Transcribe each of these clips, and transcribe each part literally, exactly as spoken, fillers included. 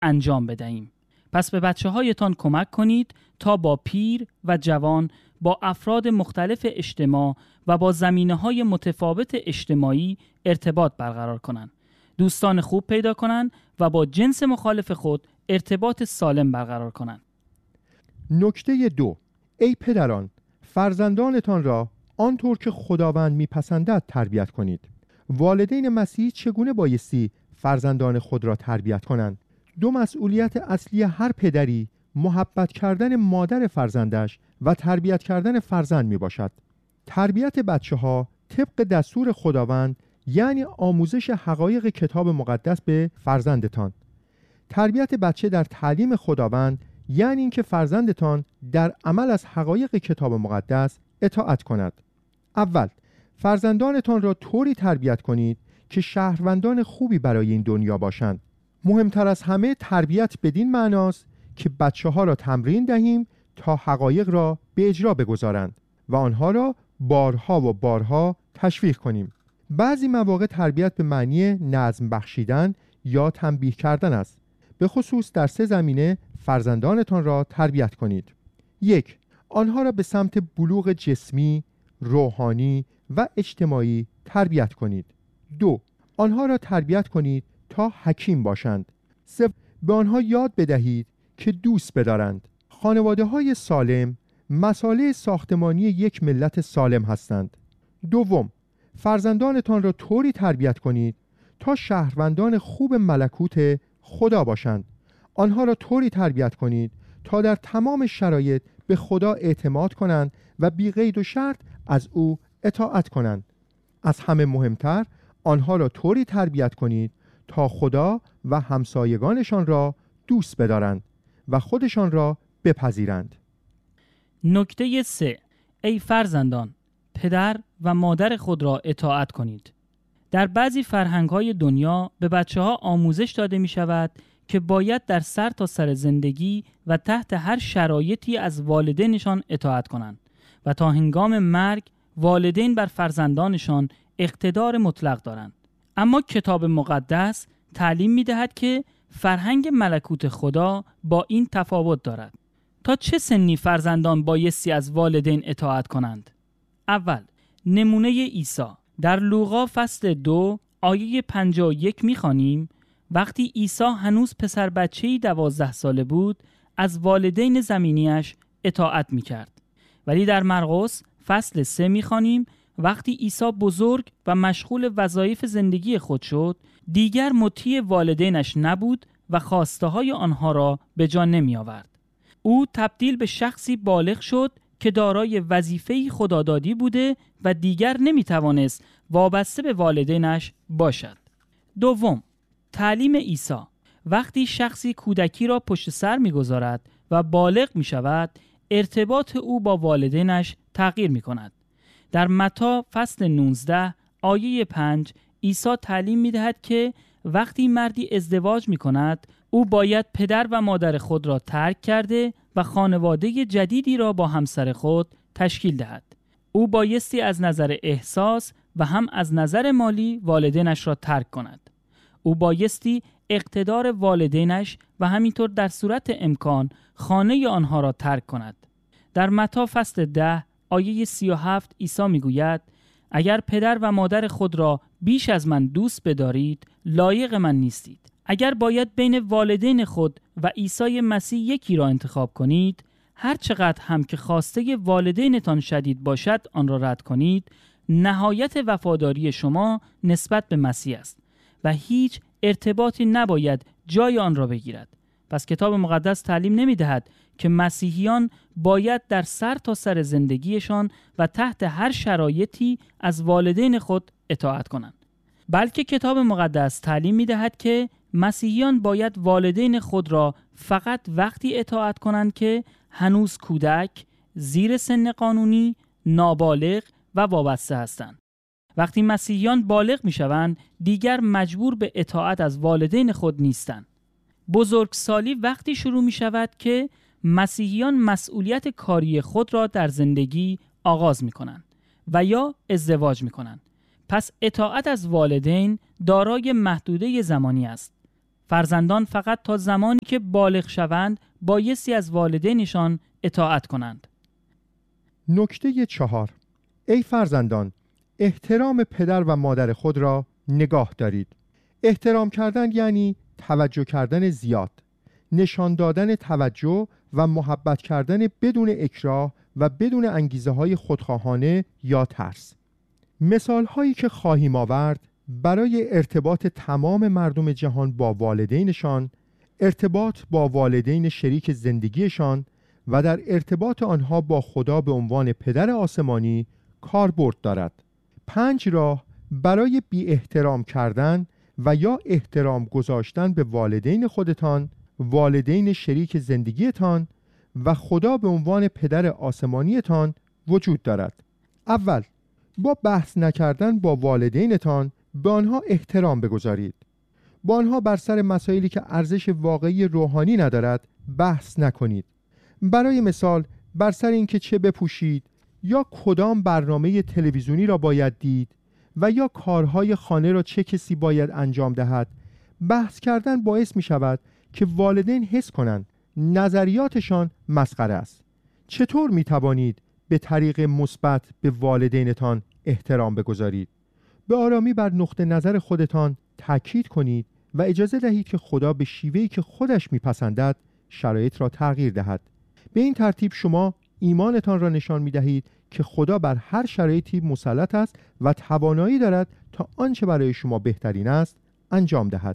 انجام بدهیم. پس به بچه هایتان کمک کنید تا با پیر و جوان، با افراد مختلف اجتماع و با زمینه‌های متفاوت اجتماعی ارتباط برقرار کنند. دوستان خوب پیدا کنند و با جنس مخالف خود ارتباط سالم برقرار کنند. نکته دو، ای پدران، فرزندانتان را آنطور که خداوند میپسندد تربیت کنید. والدین مسیحی چگونه بایستی فرزندان خود را تربیت کنند؟ دو مسئولیت اصلی هر پدری محبت کردن مادر فرزندش و تربیت کردن فرزند می باشد. تربیت بچه ها طبق دستور خداوند یعنی آموزش حقایق کتاب مقدس به فرزندتان. تربیت بچه در تعلیم خداوند یعنی اینکه فرزندتان در عمل از حقایق کتاب مقدس اطاعت کند. اول، فرزندانتان را طوری تربیت کنید که شهروندان خوبی برای این دنیا باشند. مهمتر از همه تربیت بدین معناست که بچه ها را تمرین دهیم تا حقایق را به اجرا بگذارند و آنها را بارها و بارها تشویق کنیم. بعضی مواقع تربیت به معنی نظم بخشیدن یا تنبیه کردن است. به خصوص در سه زمینه فرزندانتان را تربیت کنید. یک، آنها را به سمت بلوغ جسمی، روحانی و اجتماعی تربیت کنید. دو، آنها را تربیت کنید تا حکیم باشند. سه، به آنها یاد بدهید که دوست بدارند. خانواده های سالم مساله ساختمانی یک ملت سالم هستند. دوم، فرزندانتان را طوری تربیت کنید تا شهروندان خوب ملکوت خدا باشند. آنها را طوری تربیت کنید تا در تمام شرایط به خدا اعتماد کنند و بی قید و شرط از او اطاعت کنند. از همه مهمتر، آنها را طوری تربیت کنید تا خدا و همسایگانشان را دوست بدارند و خودشان را بپذیرند. نکته سه، ای فرزندان، پدر و مادر خود را اطاعت کنید. در بعضی فرهنگ‌های دنیا به بچه‌ها آموزش داده می‌شود که باید در سر تا سر زندگی و تحت هر شرایطی از والدینشان اطاعت کنند و تا هنگام مرگ والدین بر فرزندانشان اقتدار مطلق دارند. اما کتاب مقدس تعلیم می‌دهد که فرهنگ ملکوت خدا با این تفاوت دارد. تا چه سنی فرزندان بایستی از والدین اطاعت کنند؟ اول، نمونه عیسی. در لوقا فصل دو آیه پنجاه و یک می‌خوانیم: وقتی عیسی هنوز پسر بچه‌ای دوازده ساله بود، از والدین زمینیش اطاعت می‌کرد. ولی در مرقس فصل سه می‌خوانیم: وقتی عیسی بزرگ و مشغول وظایف زندگی خود شد، دیگر مطیع والدینش نبود و خواسته‌های آنها را به جا نمی‌آورد. او تبدیل به شخصی بالغ شد که دارای وظیفه‌ای خدادادی بوده و دیگر نمی‌توانست وابسته به والدینش باشد. دوم، تعلیم عیسی. وقتی شخصی کودکی را پشت سر می‌گذارد و بالغ می‌شود، ارتباط او با والدینش تغییر می‌کند. در متی فصل نوزده آیه پنج عیسی تعلیم می‌دهد که وقتی مردی ازدواج می‌کند، او باید پدر و مادر خود را ترک کرده و خانواده جدیدی را با همسر خود تشکیل دهد. او بایستی از نظر احساس و هم از نظر مالی والدینش را ترک کند. او بایستی اقتدار والدینش و همینطور در صورت امکان خانه آنها را ترک کند. در متی فصل ده آیه سی و هفت عیسی میگوید: اگر پدر و مادر خود را بیش از من دوست بدارید، لایق من نیستید. اگر باید بین والدین خود و عیسی مسیح یکی را انتخاب کنید، هر چقدر هم که خواسته والدینتان شدید باشد آن را رد کنید، نهایت وفاداری شما نسبت به مسیح است و هیچ ارتباطی نباید جای آن را بگیرد. پس کتاب مقدس تعلیم نمی دهد که مسیحیان باید در سر تا سر زندگیشان و تحت هر شرایطی از والدین خود اطاعت کنند، بلکه کتاب مقدس تعلیم می دهد که مسیحیان باید والدین خود را فقط وقتی اطاعت کنند که هنوز کودک، زیر سن قانونی، نابالغ و وابسته هستند. وقتی مسیحیان بالغ می شوند، دیگر مجبور به اطاعت از والدین خود نیستند. بزرگسالی وقتی شروع می شود که مسیحیان مسئولیت کاری خود را در زندگی آغاز می کنند و یا ازدواج می کنند. پس اطاعت از والدین دارای محدوده زمانی است. فرزندان فقط تا زمانی که بالغ شوند بایستی از والدینشان اطاعت کنند. نکته چهار: ای فرزندان، احترام پدر و مادر خود را نگاه دارید. احترام کردن یعنی توجه کردن زیاد، نشان دادن توجه و محبت کردن بدون اکراه و بدون انگیزه های خودخواهانه یا ترس. مثال هایی که خواهیم آورد برای ارتباط تمام مردم جهان با والدینشان، ارتباط با والدین شریک زندگیشان و در ارتباط آنها با خدا به عنوان پدر آسمانی کاربرد دارد. پنج راه برای بی احترام کردن و یا احترام گذاشتن به والدین خودتان، والدین شریک زندگیتان و خدا به عنوان پدر آسمانیتان وجود دارد. اول، با بحث نکردن با والدینتان به آنها احترام بگذارید. با آنها بر سر مسائلی که ارزش واقعی روحانی ندارد بحث نکنید. برای مثال بر سر اینکه چه بپوشید یا کدام برنامه تلویزیونی را باید دید و یا کارهای خانه را چه کسی باید انجام دهد. بحث کردن باعث می شود که والدین حس کنند نظریاتشان مسخره است. چطور می توانید به طریق مثبت به والدینتان احترام بگذارید؟ به آرامی بر نقطه نظر خودتان تاکید کنید و اجازه دهید که خدا به شیوهی که خودش میپسندد شرایط را تغییر دهد. به این ترتیب شما ایمانتان را نشان میدهید که خدا بر هر شرایطی مسلط است و توانایی دارد تا آنچه برای شما بهترین است انجام دهد.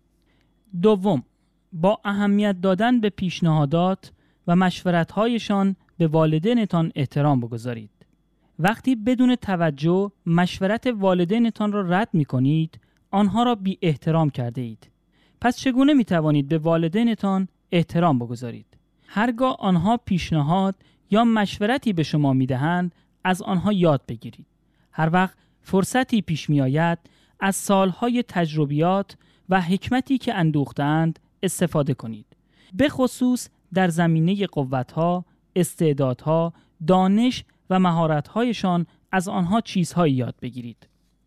دوم، با اهمیت دادن به پیشنهادات و مشورت‌هایشان به والدینتان احترام بگذارید. وقتی بدون توجه مشورت والدینتان را رد می کنید، آنها را بی احترام کرده اید. پس چگونه می توانید به والدینتان احترام بگذارید؟ هرگاه آنها پیشنهاد یا مشورتی به شما می دهند، از آنها یاد بگیرید. هر وقت فرصتی پیش می آید، از سالهای تجربیات و حکمتی که اندوختند استفاده کنید. به خصوص در زمینه قوتها، استعدادها، دانش و مهارت‌هایشان از آنها چیزهایی یاد بگیرید.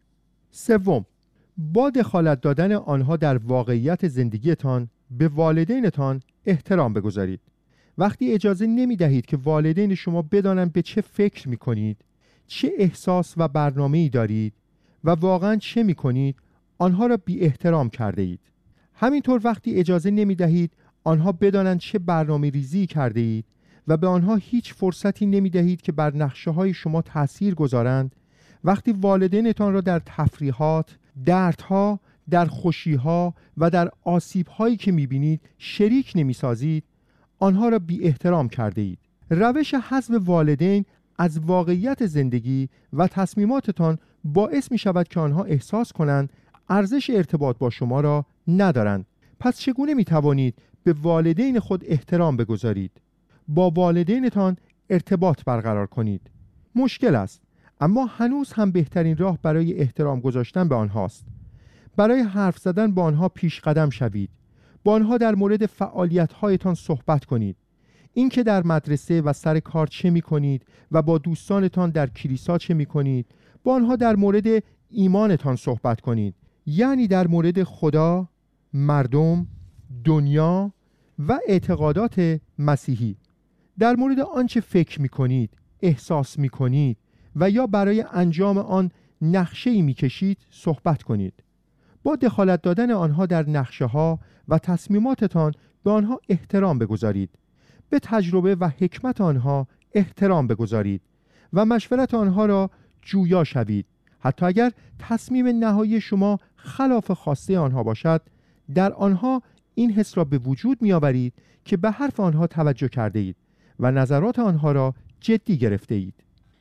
سوم، با دخالت دادن آنها در واقعیت زندگیتان به والدینتان احترام بگذارید. وقتی اجازه نمی دهید که والدین شما بدانند به چه فکر می کنید، چه احساس و برنامه‌ای دارید و واقعاً چه می کنید، آنها را بی احترام کرده اید. همینطور وقتی اجازه نمی دهید آنها بدانند چه برنامه ریزی کرده اید و به آنها هیچ فرصتی نمی دهید که بر نقشه های شما تأثیر گذارند، وقتی والدینتان را در تفریحات، دردها، در خوشیها و در آسیبهایی که می بینید شریک نمی سازید، آنها را بی احترام کرده اید. روش حذف والدین از واقعیت زندگی و تصمیماتتان باعث می شود که آنها احساس کنند ارزش ارتباط با شما را ندارند. پس چگونه می توانید به والدین خود احترام بگذارید؟ با والدینتان ارتباط برقرار کنید. مشکل است، اما هنوز هم بهترین راه برای احترام گذاشتن به آنهاست. برای حرف زدن با آنها پیش قدم شوید. با آنها در مورد فعالیت‌هایتان صحبت کنید. اینکه در مدرسه و سر کار چه می‌کنید و با دوستانتان در کلیسا چه می‌کنید، با آنها در مورد ایمانتان صحبت کنید. یعنی در مورد خدا، مردم، دنیا و اعتقادات مسیحی. در مورد آنچه فکر می‌کنید، احساس می‌کنید و یا برای انجام آن نقشه‌ای می‌کشید صحبت کنید. با دخالت دادن آنها در نقشه‌ها و تصمیماتتان به آنها احترام بگذارید. به تجربه و حکمت آنها احترام بگذارید و مشورت آنها را جویا شوید. حتی اگر تصمیم نهایی شما خلاف خواسته آنها باشد، در آنها این حس را به وجود می آورید که به حرف آنها توجه کرده اید و نظرات آنها را جدی گرفته اید.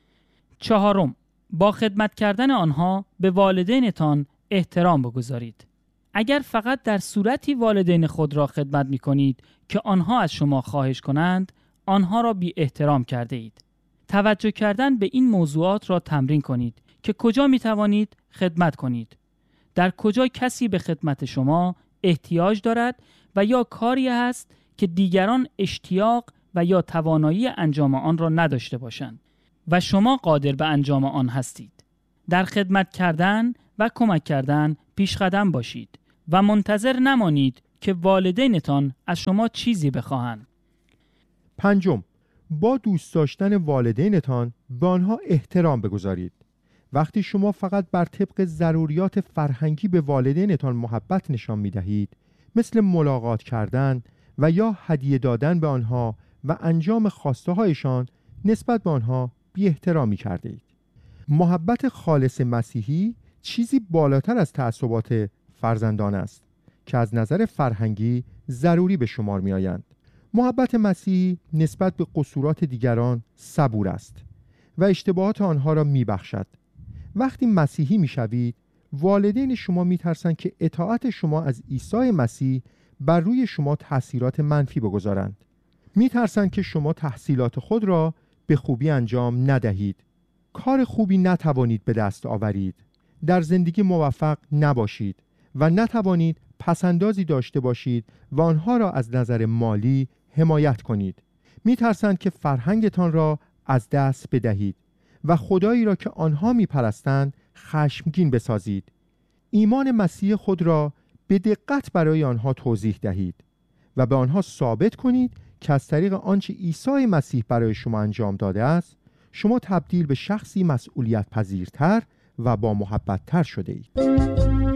چهارم، با خدمت کردن آنها به والدینتان احترام بگذارید. اگر فقط در صورتی والدین خود را خدمت می کنید که آنها از شما خواهش کنند، آنها را بی احترام کرده اید. توجه کردن به این موضوعات را تمرین کنید که کجا می توانید خدمت کنید، در کجا کسی به خدمت شما احتیاج دارد و یا کاری است که دیگران اشتیاق و یا توانایی انجام آن را نداشته باشند و شما قادر به انجام آن هستید. در خدمت کردن و کمک کردن پیش قدم باشید و منتظر نمانید که والدینتان از شما چیزی بخواهند. پنجم، با دوست داشتن والدینتان به آنها احترام بگذارید. وقتی شما فقط بر طبق ضروریات فرهنگی به والدینتان محبت نشان می دهید، مثل ملاقات کردن و یا هدیه دادن به آنها و انجام خواسته هایشان، نسبت به آنها بی احترامی کرده اید. محبت خالص مسیحی چیزی بالاتر از تعصبات فرزندان است که از نظر فرهنگی ضروری به شمار می آیند. محبت مسیحی نسبت به قصورات دیگران صبور است و اشتباهات آنها را می بخشد. وقتی مسیحی می شوید، والدین شما می ترسند که اطاعت شما از عیسی مسیح بر روی شما تأثیرات منفی بگذارند. می ترسند که شما تحصیلات خود را به خوبی انجام ندهید، کار خوبی نتوانید به دست آورید، در زندگی موفق نباشید و نتوانید پسندازی داشته باشید و آنها را از نظر مالی حمایت کنید. می ترسند که فرهنگتان را از دست بدهید و خدایی را که آنها می پرستند خشمگین بسازید. ایمان مسیح خود را به دقت برای آنها توضیح دهید و به آنها ثابت کنید که از طریق آنچه عیسی مسیح برای شما انجام داده است، شما تبدیل به شخصی مسئولیت پذیرتر و با محبت تر شده اید.